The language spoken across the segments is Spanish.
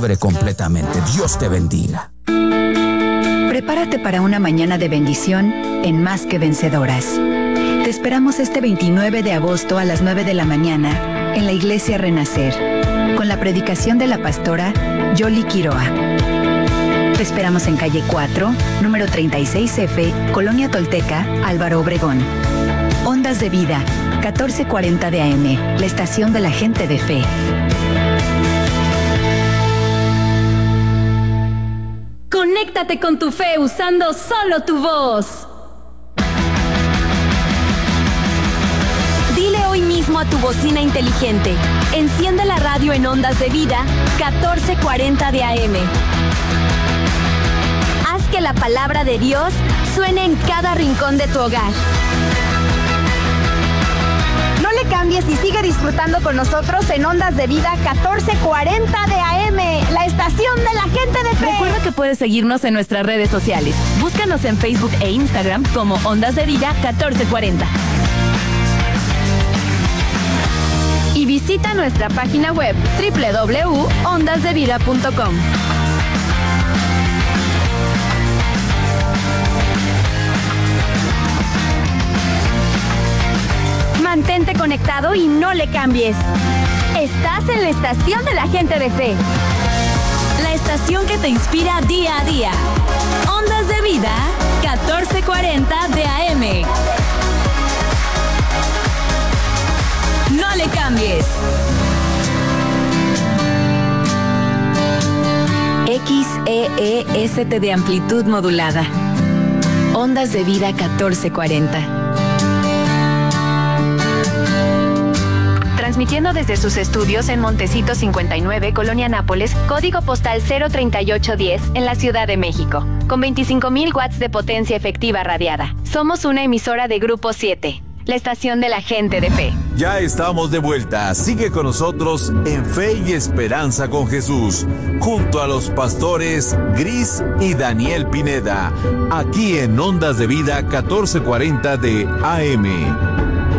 libre completamente. Dios te bendiga. Prepárate para una mañana de bendición en Más que Vencedoras. Te esperamos este 29 de agosto a las 9 de la mañana en la Iglesia Renacer, con la predicación de la pastora Yoli Quiroa. Te esperamos en calle 4, número 36F, Colonia Tolteca, Álvaro Obregón. Ondas de Vida, 1440 de AM, la estación de la gente de fe. Conéctate con tu fe usando solo tu voz. Dile hoy mismo a tu bocina inteligente: enciende la radio en Ondas de Vida, 1440 de AM. Haz que la palabra de Dios suene en cada rincón de tu hogar. No le cambies y sigue disfrutando con nosotros en Ondas de Vida 1440 de AM, la estación de la gente de fe. Recuerda que puedes seguirnos en nuestras redes sociales. Búscanos en Facebook e Instagram como Ondas de Vida 1440. Y visita nuestra página web www.ondasdevida.com. Mantente conectado y no le cambies. Estás en la estación de la gente de fe. La estación que te inspira día a día. Ondas de Vida, 1440 de AM. No le cambies. XEEST de amplitud modulada. Ondas de Vida 1440. Transmitiendo desde sus estudios en Montecito 59, Colonia Nápoles, código postal 03810, en la Ciudad de México, con 25,000 watts de potencia efectiva radiada. Somos una emisora de Grupo 7, la estación de la gente de fe. Ya estamos de vuelta. Sigue con nosotros en Fe y Esperanza con Jesús, junto a los pastores Gris y Daniel Pineda, aquí en Ondas de Vida 1440 de AM.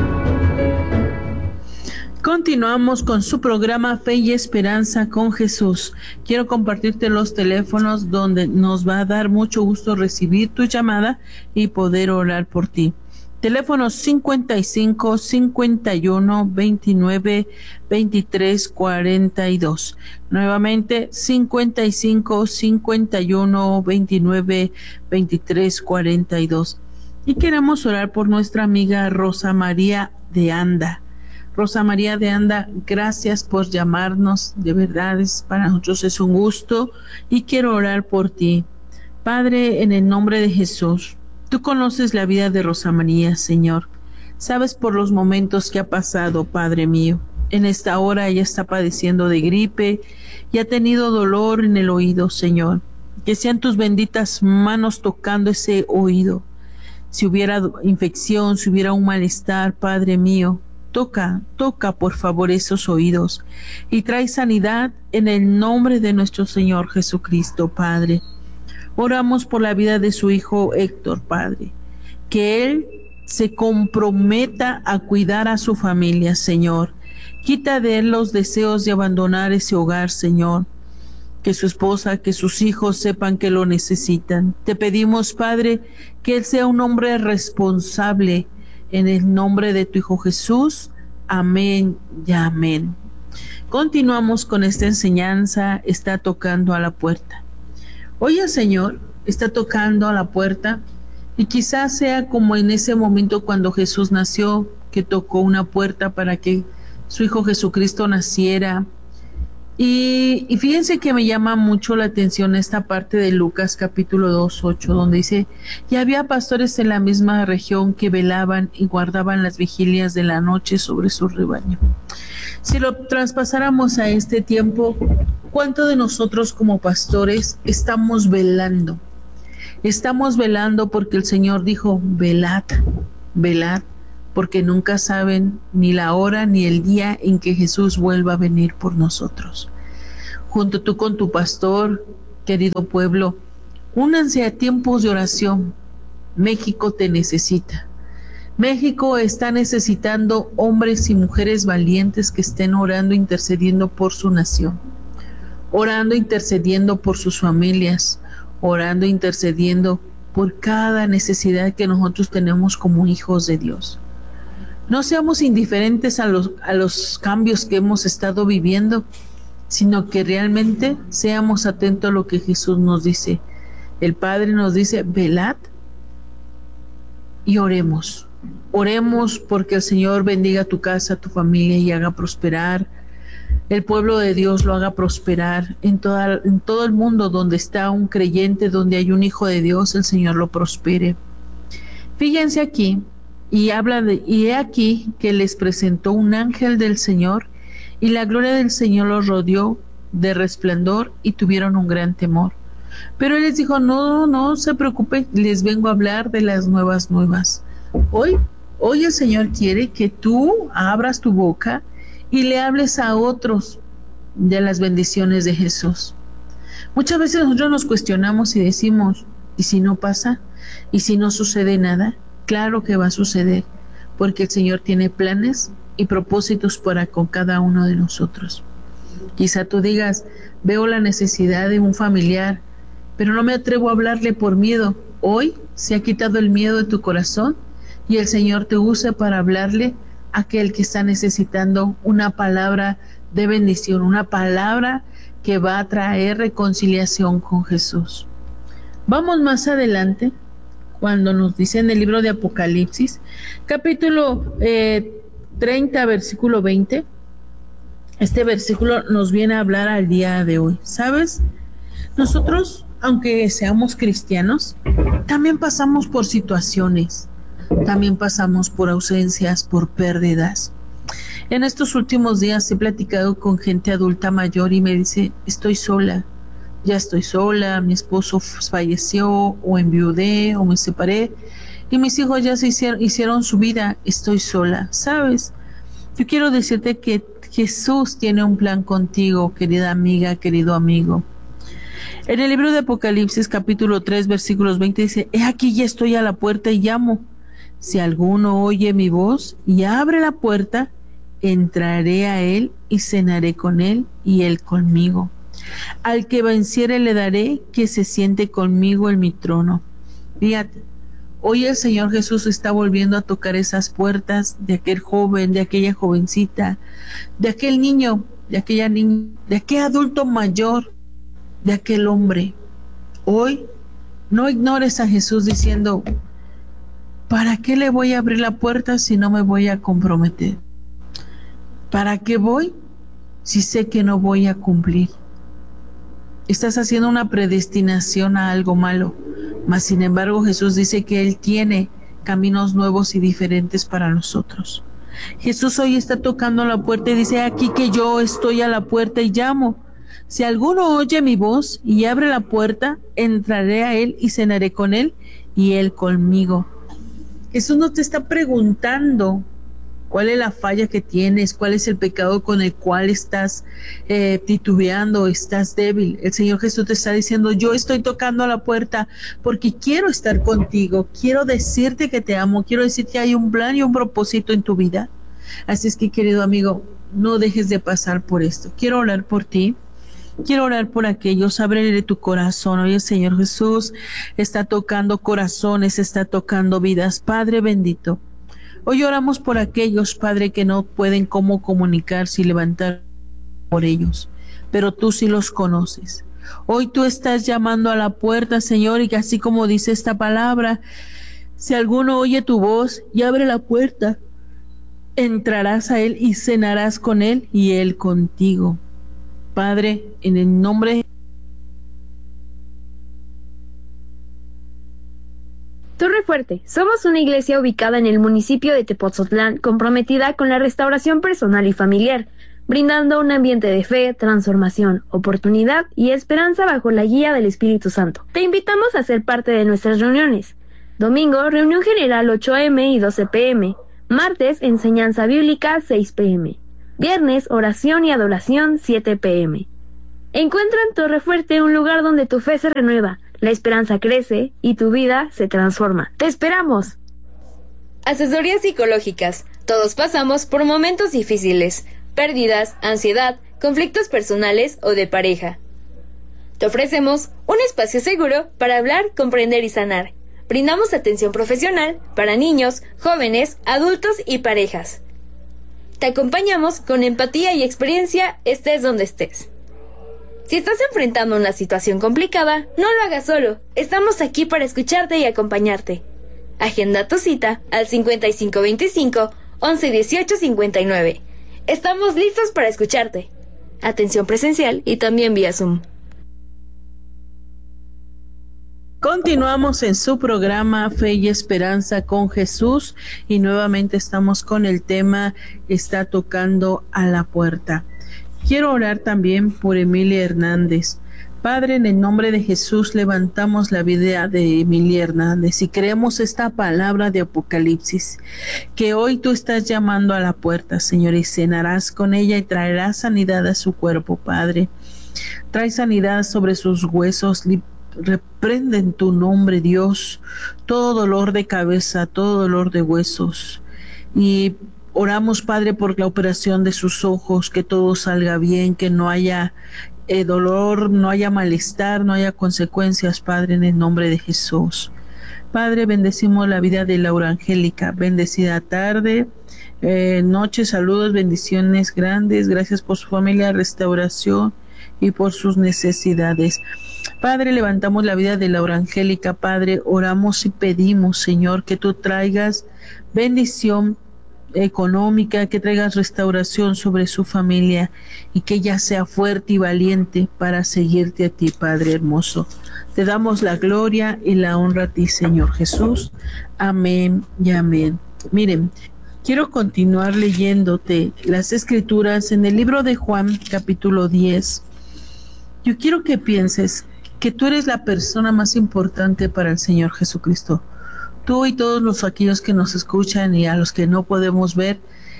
Continuamos con su programa Fe y Esperanza con Jesús. Quiero compartirte los teléfonos donde nos va a dar mucho gusto recibir tu llamada y poder orar por ti. Teléfonos 55 51 29 23 42. Nuevamente 55 51 29 23 42. Y queremos orar por nuestra amiga Rosa María de Anda. Rosa María de Anda, gracias por llamarnos, de verdad para nosotros es un gusto y quiero orar por ti. Padre, en el nombre de Jesús, tú conoces la vida de Rosa María, Señor. Sabes por los momentos que ha pasado, Padre mío. En esta hora ella está padeciendo de gripe y ha tenido dolor en el oído, Señor. Que sean tus benditas manos tocando ese oído. Si hubiera infección, si hubiera un malestar, Padre mío, toca por favor esos oídos y trae sanidad en el nombre de nuestro Señor Jesucristo, Padre. Oramos por la vida de su hijo Héctor, Padre, que él se comprometa a cuidar a su familia, Señor. Quita de él los deseos de abandonar ese hogar, Señor. Que su esposa, que sus hijos sepan que lo necesitan. Te pedimos, Padre, que él sea un hombre responsable. En el nombre de tu Hijo Jesús, amén y amén. Continuamos con esta enseñanza. Está tocando a la puerta. Hoy el Señor está tocando a la puerta y quizás sea como en ese momento cuando Jesús nació, que tocó una puerta para que su Hijo Jesucristo naciera. Y fíjense que me llama mucho la atención esta parte de Lucas capítulo 2:8, donde dice: y había pastores en la misma región que velaban y guardaban las vigilias de la noche sobre su rebaño. Si lo traspasáramos a este tiempo, ¿cuánto de nosotros como pastores estamos velando? Estamos velando porque el Señor dijo: velad, velad, porque nunca saben ni la hora ni el día en que Jesús vuelva a venir por nosotros. Junto tú con tu pastor, querido pueblo, únanse a tiempos de oración. México te necesita. México está necesitando hombres y mujeres valientes que estén orando, intercediendo por su nación. orando, intercediendo por sus familias, orando, intercediendo por cada necesidad que nosotros tenemos como hijos de Dios. No seamos indiferentes a los cambios que hemos estado viviendo, sino que realmente seamos atentos a lo que Jesús nos dice. El Padre nos dice, velad y oremos. Oremos porque el Señor bendiga tu casa, tu familia y haga prosperar. El pueblo de Dios lo haga prosperar en todo el mundo donde está un creyente, donde hay un hijo de Dios, el Señor lo prospere. Fíjense aquí, y he aquí que les presentó un ángel del Señor, y la gloria del Señor los rodeó de resplandor, y tuvieron un gran temor. Pero Él les dijo, no se preocupen, les vengo a hablar de las nuevas. Hoy el Señor quiere que tú abras tu boca y le hables a otros de las bendiciones de Jesús. Muchas veces nosotros nos cuestionamos y decimos, ¿y si no pasa? ¿Y si no sucede nada? Claro que va a suceder, porque el Señor tiene planes y propósitos para con cada uno de nosotros. Quizá tú digas, veo la necesidad de un familiar, pero no me atrevo a hablarle por miedo. Hoy se ha quitado el miedo de tu corazón y el Señor te usa para hablarle a aquel que está necesitando una palabra de bendición, una palabra que va a traer reconciliación con Jesús. Vamos más adelante, cuando nos dice en el libro de Apocalipsis, capítulo 30, versículo 20, este versículo nos viene a hablar al día de hoy. ¿Sabes? Nosotros, aunque seamos cristianos, también pasamos por situaciones, también pasamos por ausencias, por pérdidas. En estos últimos días he platicado con gente adulta mayor y me dice, ya estoy sola, mi esposo falleció, o enviudé, o me separé, y mis hijos ya hicieron su vida, estoy sola. ¿Sabes? Yo quiero decirte que Jesús tiene un plan contigo, querida amiga, querido amigo. En el libro de Apocalipsis, capítulo 3, versículos 20, dice, he aquí ya estoy a la puerta y llamo. Si alguno oye mi voz y abre la puerta, entraré a él y cenaré con él y él conmigo. Al que venciere le daré que se siente conmigo en mi trono. Fíjate, hoy el Señor Jesús está volviendo a tocar esas puertas de aquel joven, de aquella jovencita, de aquel niño, de aquella niña, de aquel adulto mayor, de aquel hombre. Hoy no ignores a Jesús diciendo, ¿para qué le voy a abrir la puerta si no me voy a comprometer? ¿Para qué voy si sé que no voy a cumplir? Estás haciendo una predestinación a algo malo, mas sin embargo Jesús dice que Él tiene caminos nuevos y diferentes para nosotros. Jesús hoy está tocando la puerta y dice, aquí que yo estoy a la puerta y llamo. Si alguno oye mi voz y abre la puerta, entraré a él y cenaré con él y él conmigo. Jesús no te está preguntando cuál es la falla que tienes, cuál es el pecado con el cual estás titubeando, estás débil. El Señor Jesús te está diciendo, yo estoy tocando a la puerta porque quiero estar contigo, quiero decirte que te amo, quiero decirte que hay un plan y un propósito en tu vida. Así es que, querido amigo, no dejes de pasar por esto. Quiero orar por ti. Quiero orar por aquellos, ábrele tu corazón. Hoy el Señor Jesús está tocando corazones, está tocando vidas. Padre bendito, hoy oramos por aquellos, Padre, que no pueden cómo comunicarse y levantar por ellos, pero tú sí los conoces. Hoy tú estás llamando a la puerta, Señor, y así como dice esta palabra, si alguno oye tu voz y abre la puerta, entrarás a él y cenarás con él y él contigo. Padre, en el nombre. Torre Fuerte. Somos una iglesia ubicada en el municipio de Tepoztlán, comprometida con la restauración personal y familiar, brindando un ambiente de fe, transformación, oportunidad y esperanza bajo la guía del Espíritu Santo. Te invitamos a ser parte de nuestras reuniones. Domingo, reunión general 8 a.m. y 12 p.m. Martes, enseñanza bíblica 6 p.m. Viernes, oración y adoración 7 p.m. Encuentra en Torre Fuerte un lugar donde tu fe se renueva, la esperanza crece y tu vida se transforma. ¡Te esperamos! Asesorías psicológicas. Todos pasamos por momentos difíciles, pérdidas, ansiedad, conflictos personales o de pareja. Te ofrecemos un espacio seguro para hablar, comprender y sanar. Brindamos atención profesional para niños, jóvenes, adultos y parejas. Te acompañamos con empatía y experiencia, estés donde estés. Si estás enfrentando una situación complicada, no lo hagas solo. Estamos aquí para escucharte y acompañarte. Agenda tu cita al 5525 11 18 59. Estamos listos para escucharte. Atención presencial y también vía Zoom. Continuamos en su programa Fe y Esperanza con Jesús y nuevamente estamos con el tema Está tocando a la puerta. Quiero orar también por Emilia Hernández. Padre, en el nombre de Jesús levantamos la vida de Emilia Hernández y creemos esta palabra de Apocalipsis, que hoy tú estás llamando a la puerta, Señor, y cenarás con ella y traerás sanidad a su cuerpo, Padre. Trae sanidad sobre sus huesos, reprende en tu nombre, Dios, todo dolor de cabeza, todo dolor de huesos. Y oramos, Padre, por la operación de sus ojos, que todo salga bien, que no haya dolor, no haya malestar, no haya consecuencias, Padre, en el nombre de Jesús. Padre, bendecimos la vida de Laura Angélica, bendecida tarde, noche, saludos, bendiciones grandes, gracias por su familia, restauración y por sus necesidades. Padre, levantamos la vida de Laura Angélica, Padre, oramos y pedimos, Señor, que tú traigas bendición económica, que traigas restauración sobre su familia y que ella sea fuerte y valiente para seguirte a ti, Padre hermoso. Te damos la gloria y la honra a ti, Señor Jesús. Amén y amén. Miren, quiero continuar leyéndote las escrituras en el libro de Juan, capítulo 10. Yo quiero que pienses que tú eres la persona más importante para el Señor Jesucristo. Tú y todos aquellos que nos escuchan y a los que no podemos ver.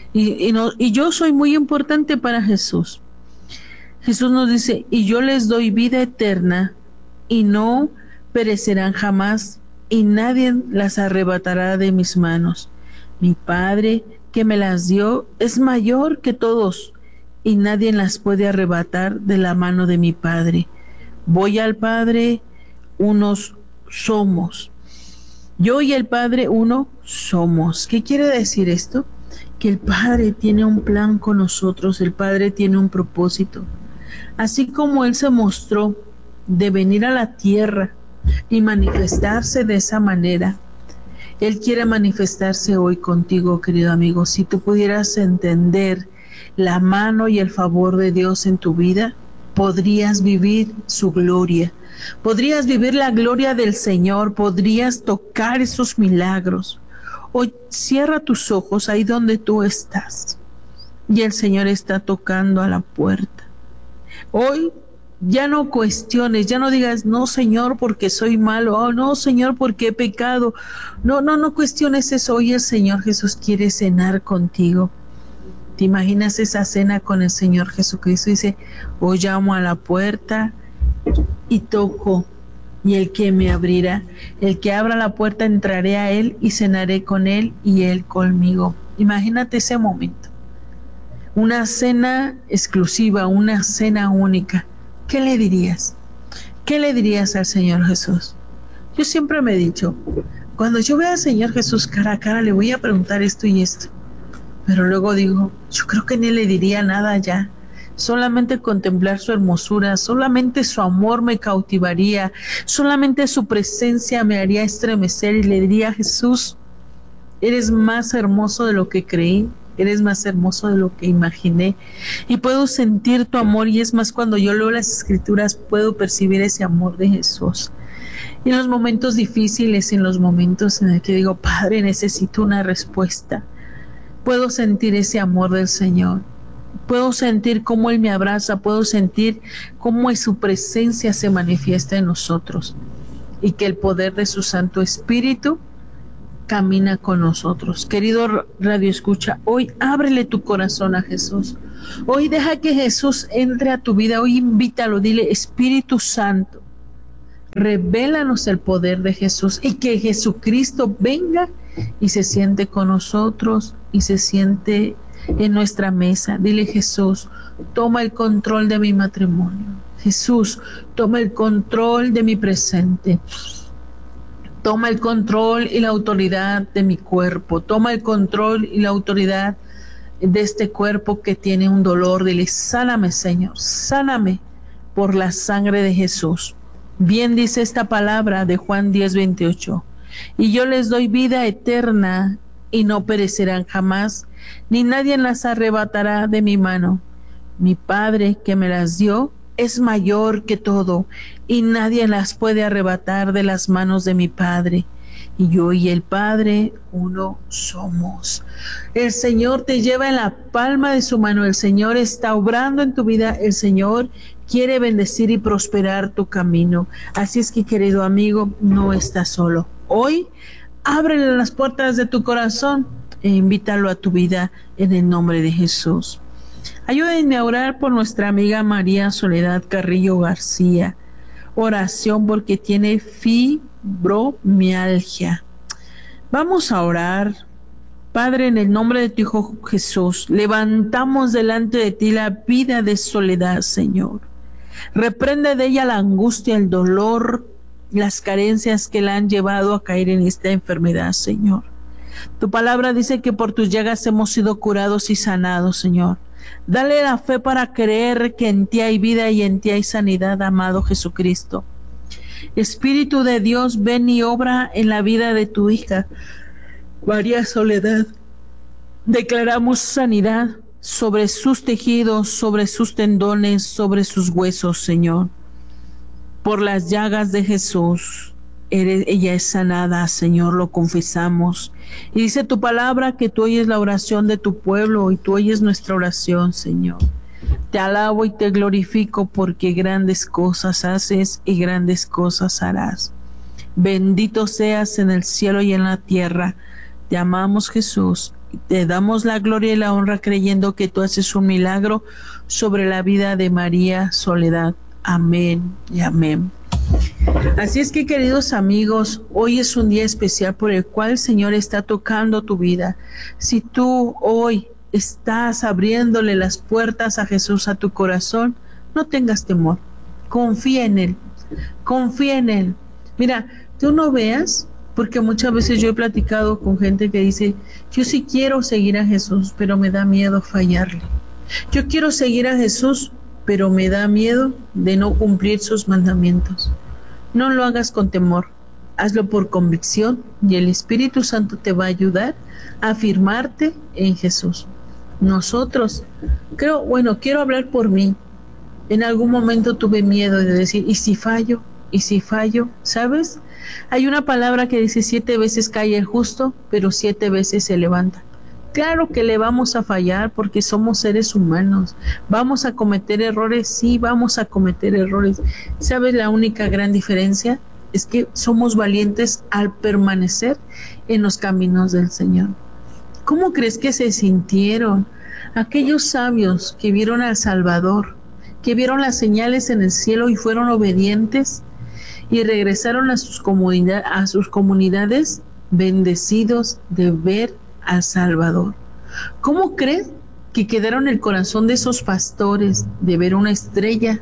Y yo soy muy importante para Jesús. Jesús nos dice, y yo les doy vida eterna y no perecerán jamás y nadie las arrebatará de mis manos. Mi Padre que me las dio es mayor que todos y nadie las puede arrebatar de la mano de mi Padre. Voy al Padre, unos somos. Yo y el Padre uno somos. ¿Qué quiere decir esto? Que el Padre tiene un plan con nosotros, el Padre tiene un propósito. Así como Él se mostró de venir a la tierra y manifestarse de esa manera, Él quiere manifestarse hoy contigo, querido amigo. Si tú pudieras entender la mano y el favor de Dios en tu vida, podrías vivir su gloria. Podrías vivir la gloria del Señor, podrías tocar esos milagros. Hoy cierra tus ojos ahí donde tú estás y el Señor está tocando a la puerta. Hoy ya no cuestiones, ya no digas, no Señor porque soy malo, oh no Señor porque he pecado. No cuestiones eso. Hoy el Señor Jesús quiere cenar contigo. ¿Te imaginas esa cena con el Señor Jesucristo? Dice, hoy llamo a la puerta y toco, y el que me abrirá, el que abra la puerta, entraré a él y cenaré con él y él conmigo. Imagínate ese momento, una cena exclusiva, una cena única. ¿Qué le dirías? ¿Qué le dirías al Señor Jesús? Yo siempre me he dicho, cuando yo vea al Señor Jesús cara a cara, le voy a preguntar esto y esto, pero luego digo, yo creo que ni le diría nada ya. Solamente contemplar su hermosura, solamente su amor me cautivaría, solamente su presencia me haría estremecer y le diría, Jesús, eres más hermoso de lo que creí, eres más hermoso de lo que imaginé y puedo sentir tu amor. Y es más, cuando yo leo las escrituras puedo percibir ese amor de Jesús. Y en los momentos difíciles, en los momentos en el que digo, Padre, necesito una respuesta, puedo sentir ese amor del Señor. Puedo sentir cómo Él me abraza, puedo sentir cómo su presencia se manifiesta en nosotros y que el poder de su Santo Espíritu camina con nosotros. Querido Radio Escucha, hoy ábrele tu corazón a Jesús. Hoy deja que Jesús entre a tu vida. Hoy invítalo, dile, Espíritu Santo, revélanos el poder de Jesús y que Jesucristo venga y se siente con nosotros y se siente en nuestra mesa. Dile, Jesús, toma el control de mi matrimonio. Jesús, toma el control de mi presente. Toma el control y la autoridad de mi cuerpo. Toma el control y la autoridad de este cuerpo que tiene un dolor. Dile, sáname, Señor, sáname por la sangre de Jesús. Bien dice esta palabra de Juan 10:28. Y yo les doy vida eterna y no perecerán jamás, ni nadie las arrebatará de mi mano. Mi Padre que me las dio es mayor que todo, y nadie las puede arrebatar de las manos de mi Padre. Y yo y el Padre uno somos. El Señor te lleva en la palma de su mano. El Señor está obrando en tu vida. El Señor quiere bendecir y prosperar tu camino. Así es que, querido amigo, no estás solo. Hoy, ábrele las puertas de tu corazón e invítalo a tu vida en el nombre de Jesús. Ayúdenme a orar por nuestra amiga María Soledad Carrillo García. Oración porque tiene fibromialgia. Vamos a orar. Padre, en el nombre de tu Hijo Jesús, levantamos delante de ti la vida de Soledad, Señor. Reprende de ella la angustia, el dolor, las carencias que la han llevado a caer en esta enfermedad, Señor. Tu palabra dice que por tus llagas hemos sido curados y sanados, Señor. Dale la fe para creer que en ti hay vida y en ti hay sanidad, amado Jesucristo. Espíritu de Dios, ven y obra en la vida de tu hija, María Soledad. Declaramos sanidad sobre sus tejidos, sobre sus tendones, sobre sus huesos, Señor. Por las llagas de Jesús, ella es sanada, Señor, lo confesamos. Y dice tu palabra que tú oyes la oración de tu pueblo y tú oyes nuestra oración, Señor. Te alabo y te glorifico porque grandes cosas haces y grandes cosas harás. Bendito seas en el cielo y en la tierra. Te amamos, Jesús, y te damos la gloria y la honra creyendo que tú haces un milagro sobre la vida de María Soledad. Amén y amén. Así es que, queridos amigos, hoy es un día especial por el cual el Señor está tocando tu vida. Si tú hoy estás abriéndole las puertas a Jesús a tu corazón, no tengas temor. Confía en Él. Confía en Él. Mira, tú no veas, porque muchas veces yo he platicado con gente que dice, yo sí quiero seguir a Jesús, pero me da miedo fallarle. Yo quiero seguir a Jesús, pero me da miedo de no cumplir sus mandamientos. No lo hagas con temor, hazlo por convicción y el Espíritu Santo te va a ayudar a afirmarte en Jesús. Nosotros, quiero hablar por mí. En algún momento tuve miedo de decir, ¿y si fallo? ¿Y si fallo? ¿Sabes? Hay una palabra que dice 7 veces cae el justo, pero 7 veces se levanta. Claro que le vamos a fallar porque somos seres humanos. ¿Vamos a cometer errores? Sí, vamos a cometer errores. ¿Sabes la única gran diferencia? Es que somos valientes al permanecer en los caminos del Señor. ¿Cómo crees que se sintieron aquellos sabios que vieron al Salvador, que vieron las señales en el cielo y fueron obedientes y regresaron a sus comunidades bendecidos de ver al Salvador? ¿Cómo crees que quedaron en el corazón de esos pastores de ver una estrella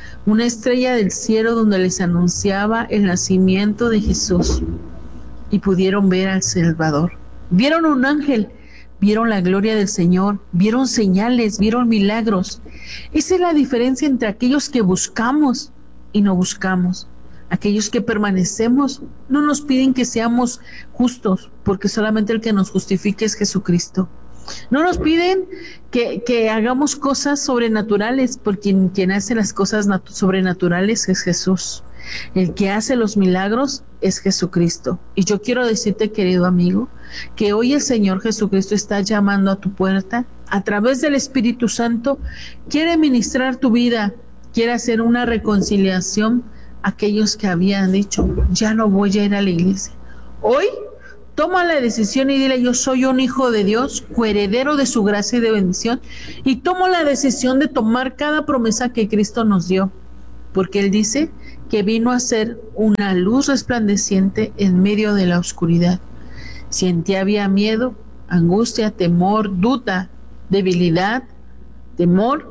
del cielo donde les anunciaba el nacimiento de Jesús y pudieron ver al Salvador? Vieron un ángel, vieron la gloria del Señor, vieron señales, vieron milagros. Esa es la diferencia entre aquellos que buscamos y no buscamos. Aquellos que permanecemos no nos piden que seamos justos, porque solamente el que nos justifica es Jesucristo. No nos piden que hagamos cosas sobrenaturales, porque quien hace las cosas sobrenaturales es Jesús. El que hace los milagros es Jesucristo. Y yo quiero decirte, querido amigo, que hoy el Señor Jesucristo está llamando a tu puerta a través del Espíritu Santo. Quiere ministrar tu vida, quiere hacer una reconciliación. Aquellos que habían dicho, ya no voy a ir a la iglesia. Hoy toma la decisión y dile, yo soy un hijo de Dios, coheredero de su gracia y de bendición, y tomo la decisión de tomar cada promesa que Cristo nos dio, porque Él dice que vino a ser una luz resplandeciente en medio de la oscuridad. Si en ti había miedo, angustia, temor, duda, debilidad, temor,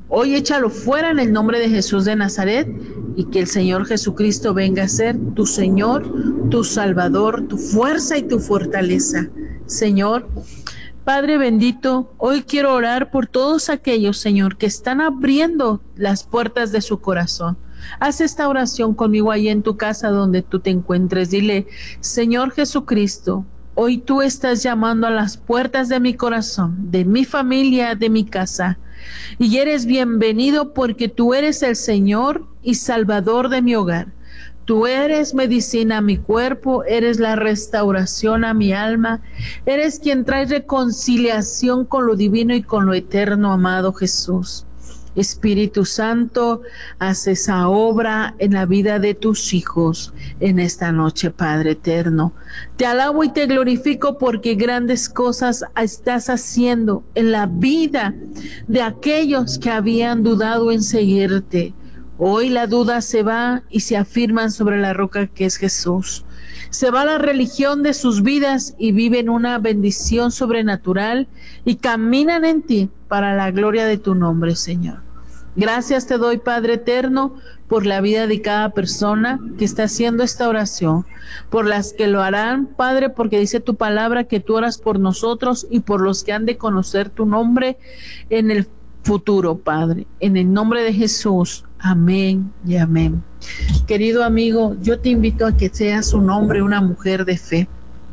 Hoy échalo fuera en el nombre de Jesús de Nazaret y que el Señor Jesucristo venga a ser tu Señor, tu Salvador, tu fuerza y tu fortaleza. Señor, Padre bendito, hoy quiero orar por todos aquellos, Señor, que están abriendo las puertas de su corazón. Haz esta oración conmigo ahí en tu casa donde tú te encuentres. Dile, Señor Jesucristo, hoy tú estás llamando a las puertas de mi corazón, de mi familia, de mi casa. Y eres bienvenido porque tú eres el Señor y Salvador de mi hogar. Tú eres medicina a mi cuerpo, eres la restauración a mi alma, eres quien trae reconciliación con lo divino y con lo eterno, amado Jesús. Espíritu Santo, haz esa obra en la vida de tus hijos en esta noche, Padre eterno. Te alabo y te glorifico porque grandes cosas estás haciendo en la vida de aquellos que habían dudado en seguirte. Hoy la duda se va y se afirman sobre la roca que es Jesús. Se va la religión de sus vidas y viven una bendición sobrenatural y caminan en ti para la gloria de tu nombre, Señor. Gracias te doy, Padre eterno, por la vida de cada persona que está haciendo esta oración, por las que lo harán, Padre, porque dice tu palabra que tú oras por nosotros y por los que han de conocer tu nombre en el futuro, Padre. En el nombre de Jesús. Amén y amén. Querido amigo, yo te invito a que seas un hombre, una mujer de fe.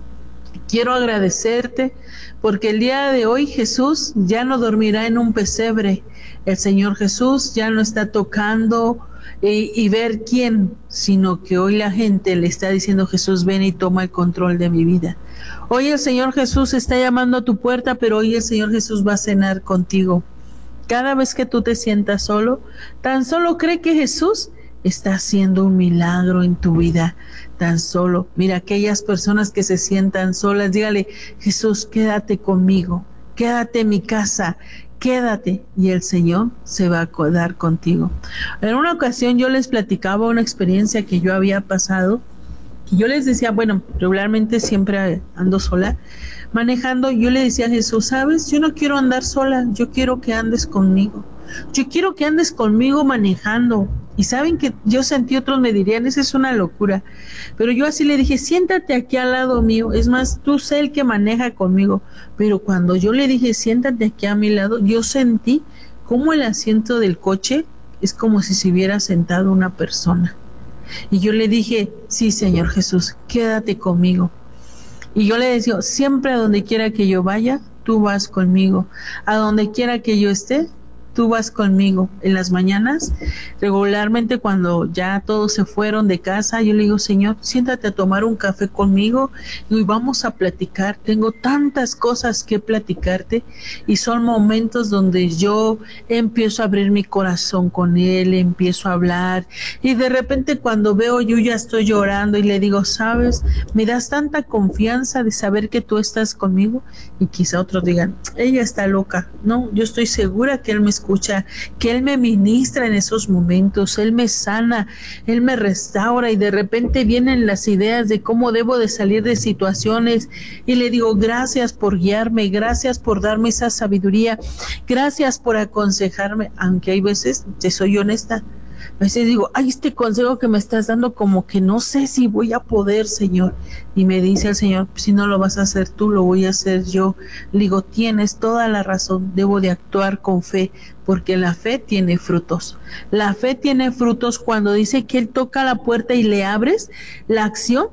Quiero agradecerte porque el día de hoy Jesús ya no dormirá en un pesebre. El Señor Jesús ya no está tocando y ver quién, sino que hoy la gente le está diciendo, Jesús, ven y toma el control de mi vida. Hoy el Señor Jesús está llamando a tu puerta, pero hoy el Señor Jesús va a cenar contigo. Cada vez que tú te sientas solo, tan solo cree que Jesús está haciendo un milagro en tu vida. Tan solo, mira, aquellas personas que se sientan solas, dígale, Jesús, quédate conmigo, quédate en mi casa, quédate, y el Señor se va a quedar contigo. En una ocasión yo les platicaba una experiencia que yo había pasado, y yo les decía, bueno, regularmente siempre ando sola, manejando. Yo le decía a Jesús, ¿sabes? Yo no quiero andar sola, yo quiero que andes conmigo. Yo quiero que andes conmigo manejando. Y saben que yo sentí, otros me dirían, esa es una locura. Pero yo así le dije, siéntate aquí al lado mío. Es más, tú sé el que maneja conmigo. Pero cuando yo le dije, siéntate aquí a mi lado, yo sentí como el asiento del coche es como si se hubiera sentado una persona. Y yo le dije, sí, Señor Jesús, quédate conmigo. Y yo le decía, siempre a donde quiera que yo vaya, tú vas conmigo. A donde quiera que yo esté, tú vas conmigo. En las mañanas, regularmente cuando ya todos se fueron de casa, yo le digo, Señor, siéntate a tomar un café conmigo y vamos a platicar. Tengo tantas cosas que platicarte y son momentos donde yo empiezo a abrir mi corazón con Él, empiezo a hablar y de repente cuando veo yo ya estoy llorando y le digo, sabes, me das tanta confianza de saber que tú estás conmigo. Y quizá otros digan, ella está loca. No, yo estoy segura que Él me escucha, que Él me ministra en esos momentos, Él me sana, Él me restaura y de repente vienen las ideas de cómo debo de salir de situaciones y le digo, gracias por guiarme, gracias por darme esa sabiduría, gracias por aconsejarme, aunque hay veces, te soy honesta, a veces digo, ay, este consejo que me estás dando como que no sé si voy a poder, Señor. Y me dice el Señor, si no lo vas a hacer tú, lo voy a hacer yo. Le digo, tienes toda la razón, debo de actuar con fe, porque la fe tiene frutos. La fe tiene frutos cuando dice que Él toca la puerta y le abres la acción.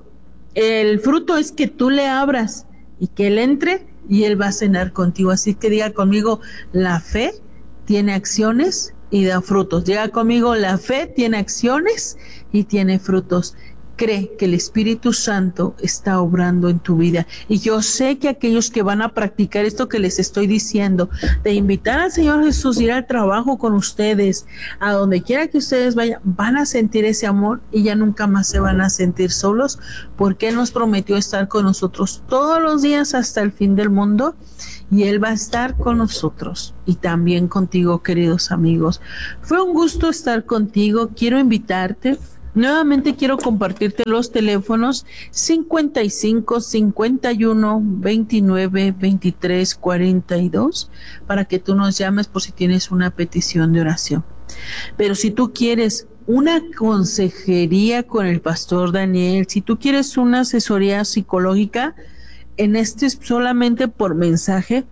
El fruto es que tú le abras y que Él entre y Él va a cenar contigo. Así que diga conmigo, la fe tiene acciones y da frutos. Diga conmigo, la fe tiene acciones y tiene frutos. Cree que el Espíritu Santo está obrando en tu vida. Y yo sé que aquellos que van a practicar esto que les estoy diciendo, de invitar al Señor Jesús a ir al trabajo con ustedes, a donde quiera que ustedes vayan, van a sentir ese amor y ya nunca más se van a sentir solos, porque Él nos prometió estar con nosotros todos los días hasta el fin del mundo. Y Él va a estar con nosotros y también contigo, queridos amigos. Fue un gusto estar contigo. Quiero invitarte Nuevamente quiero compartirte los teléfonos 55 51 29 23 42 para que tú nos llames por si tienes una petición de oración. Pero si tú quieres una consejería con el pastor Daniel, si tú quieres una asesoría psicológica, en este solamente por mensaje,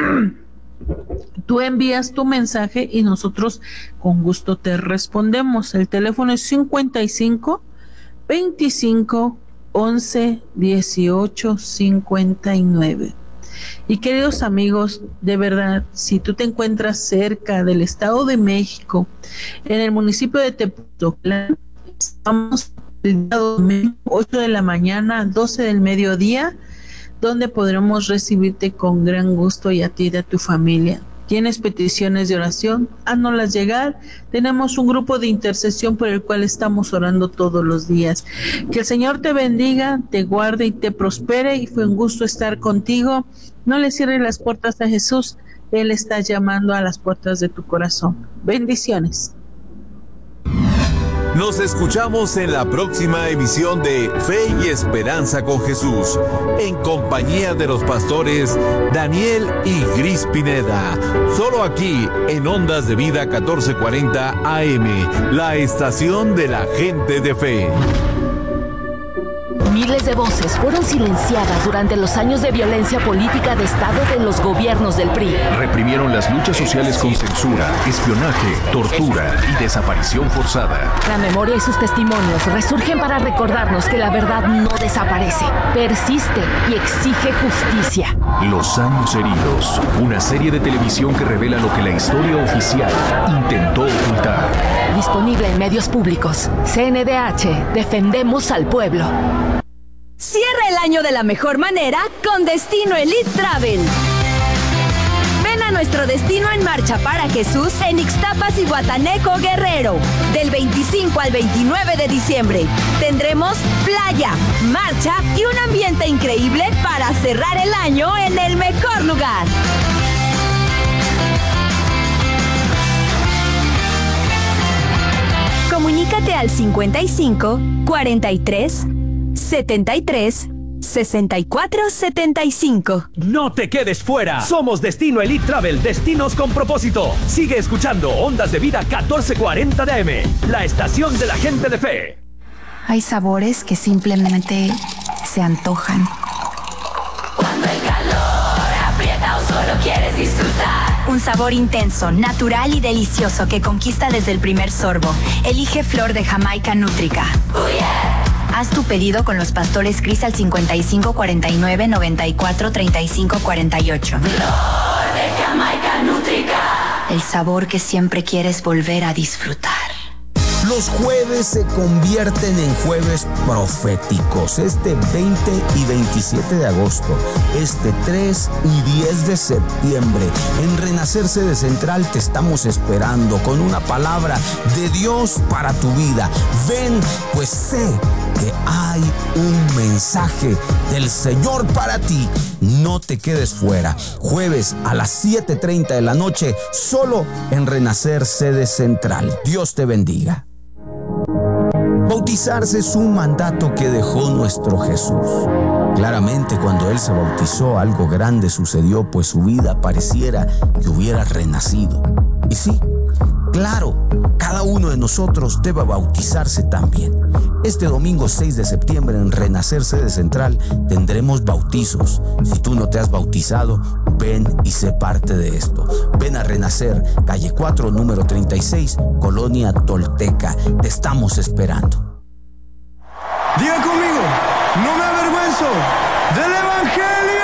tú envías tu mensaje y nosotros con gusto te respondemos. El teléfono es 55 25 11 18 59. Y queridos amigos, de verdad, si tú te encuentras cerca del Estado de México, en el municipio de Tepoztlán, estamos el día domingo, 8 de la mañana, 12 del mediodía, donde podremos recibirte con gran gusto y a ti y a tu familia. ¿Tienes peticiones de oración? Háznoslas llegar. Tenemos un grupo de intercesión por el cual estamos orando todos los días. Que el Señor te bendiga, te guarde y te prospere, y fue un gusto estar contigo. No le cierres las puertas a Jesús. Él está llamando a las puertas de tu corazón. Bendiciones. Nos escuchamos en la próxima emisión de Fe y Esperanza con Jesús, en compañía de los pastores Daniel y Gris Pineda, solo aquí en Ondas de Vida 1440 AM, la estación de la gente de fe. Miles de voces fueron silenciadas durante los años de violencia política de Estado de los gobiernos del PRI. Reprimieron las luchas sociales con censura, espionaje, tortura y desaparición forzada. La memoria y sus testimonios resurgen para recordarnos que la verdad no desaparece, persiste y exige justicia. Los años heridos, una serie de televisión que revela lo que la historia oficial intentó ocultar. Disponible en medios públicos. CNDH, defendemos al pueblo. Cierra el año de la mejor manera con Destino Elite Travel. Ven a nuestro Destino en Marcha para Jesús en Ixtapas y Guataneco, Guerrero. Del 25 al 29 de diciembre tendremos playa, marcha y un ambiente increíble para cerrar el año en el mejor lugar. Comunícate al 55 43 73 64 75. No te quedes fuera. Somos Destino Elite Travel, destinos con propósito. Sigue escuchando Ondas de Vida 1440 de AM, la estación de la gente de fe. Hay sabores que simplemente se antojan. Cuando el calor aprieta o solo quieres disfrutar. Un sabor intenso, natural y delicioso que conquista desde el primer sorbo. Elige Flor de Jamaica Nútrica. Oh yeah. Haz tu pedido con los pastores Cris al 55 49 94 35 48. Flor de Jamaica Nútrica. El sabor que siempre quieres volver a disfrutar. Los jueves se convierten en jueves proféticos. Este 20 y 27 de agosto, este 3 y 10 de septiembre, en Renacer Sede Central te estamos esperando con una palabra de Dios para tu vida. Ven, pues sé que hay un mensaje del Señor para ti. No te quedes fuera. Jueves a las 7:30 de la noche, solo en Renacer Sede Central. Dios te bendiga. Bautizarse es un mandato que dejó nuestro Jesús. Claramente, cuando Él se bautizó, algo grande sucedió, pues su vida pareciera que hubiera renacido. Y sí, claro, cada uno de nosotros debe bautizarse también. Este domingo 6 de septiembre en Renacer Sede Central tendremos bautizos. Si tú no te has bautizado, ven y sé parte de esto. Ven a Renacer, calle 4, número 36, Colonia Tolteca. Te estamos esperando. Diga conmigo, no me avergüenzo del Evangelio.